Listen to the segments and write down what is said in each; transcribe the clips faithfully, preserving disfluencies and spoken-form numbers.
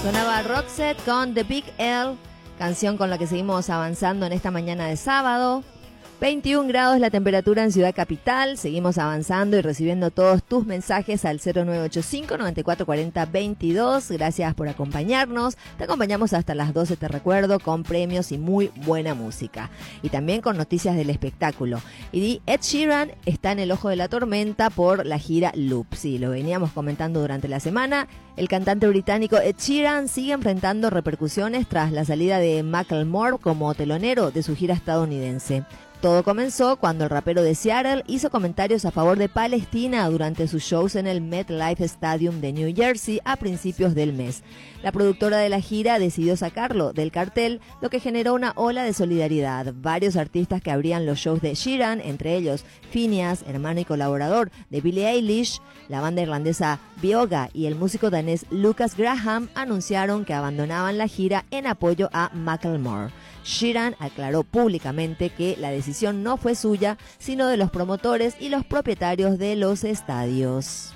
Sonaba Roxette con The Big L, canción con la que seguimos avanzando en esta mañana de sábado. veintiún grados la temperatura en Ciudad Capital. Seguimos avanzando y recibiendo todos tus mensajes al cero nueve ocho cinco, nueve cuatro cuatro cero, veintidós. Gracias por acompañarnos. Te acompañamos hasta las doce, te recuerdo, con premios y muy buena música. Y también con noticias del espectáculo. Y Ed Sheeran está en el ojo de la tormenta por la gira Loop. Sí, lo veníamos comentando durante la semana. El cantante británico Ed Sheeran sigue enfrentando repercusiones tras la salida de Macklemore como telonero de su gira estadounidense. Todo comenzó cuando el rapero de Seattle hizo comentarios a favor de Palestina durante sus shows en el MetLife Stadium de New Jersey a principios del mes. La productora de la gira decidió sacarlo del cartel, lo que generó una ola de solidaridad. Varios artistas que abrían los shows de Sheeran, entre ellos Phineas, hermano y colaborador de Billie Eilish, la banda irlandesa Bioga y el músico danés Lucas Graham, anunciaron que abandonaban la gira en apoyo a Macklemore. Sheeran aclaró públicamente que la decisión no fue suya, sino de los promotores y los propietarios de los estadios.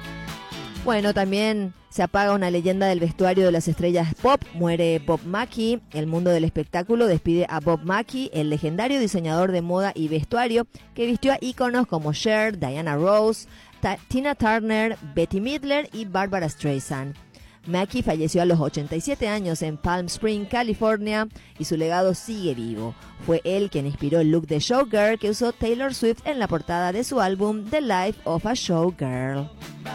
Bueno, también se apaga una leyenda del vestuario de las estrellas pop, muere Bob Mackie. El mundo del espectáculo despide a Bob Mackie, el legendario diseñador de moda y vestuario que vistió a íconos como Cher, Diana Ross, Ta- Tina Turner, Bette Midler y Barbara Streisand. Mackie falleció a los ochenta y siete años en Palm Springs, California, y su legado sigue vivo. Fue él quien inspiró el look de showgirl que usó Taylor Swift en la portada de su álbum The Life of a Showgirl.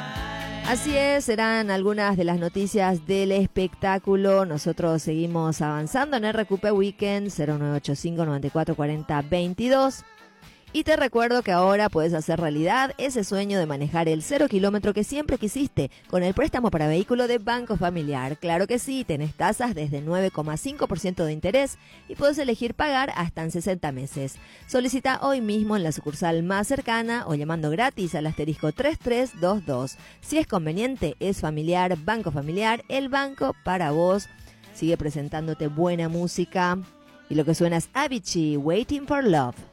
Así es, serán algunas de las noticias del espectáculo. Nosotros seguimos avanzando en R Q P Weekend cero nueve ocho cinco, nueve cuatro cuatro cero, veintidós. Y te recuerdo que ahora puedes hacer realidad ese sueño de manejar el cero kilómetro que siempre quisiste con el préstamo para vehículo de Banco Familiar. Claro que sí, tenés tasas desde nueve coma cinco por ciento de interés y puedes elegir pagar hasta en sesenta meses. Solicita hoy mismo en la sucursal más cercana o llamando gratis al asterisco tres tres dos dos. Si es conveniente, es familiar, Banco Familiar, el banco para vos. Sigue presentándote buena música y lo que suena es Avicii, Waiting for Love.